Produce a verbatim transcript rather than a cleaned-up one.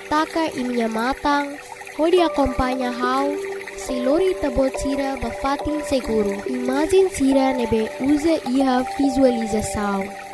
bataka e minha matang, onde acompanha how, se lori tabot sira bafatin seguro. Imagem sira nebe usa iha visualização.